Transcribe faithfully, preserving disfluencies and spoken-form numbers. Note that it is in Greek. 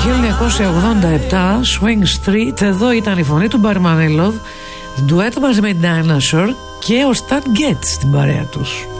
χίλια εννιακόσια ογδόντα επτά, Swing Street. Εδώ ήταν η φωνή του Barry Manilow, ντουέτο μαζί με Dinah Shore και ο Stan Getz στην παρέα τους.